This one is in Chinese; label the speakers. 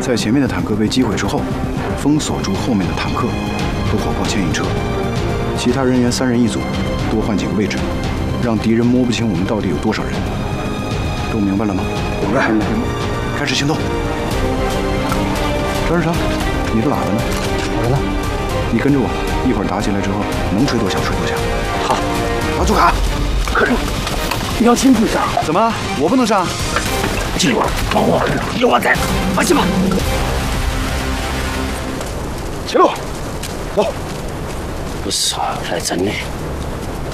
Speaker 1: 在前面的坦克被击毁之后，封锁住后面的坦克和火炮牵引车，其他人员3人一组，多换几个位置，让敌人摸不清我们到底有多少人。都明白了吗？明白。开始行动。张日常，你的喇叭呢？
Speaker 2: 我的呢？
Speaker 1: 你跟着我，一会儿打起来之后，能吹多响吹多响。
Speaker 2: 好。
Speaker 1: 老祖卡，
Speaker 2: 可是你要亲自上。
Speaker 1: 怎么？我不能上？
Speaker 2: 今晚帮我，有我在，放心吧。
Speaker 1: 起路，走。
Speaker 2: 不少来整理。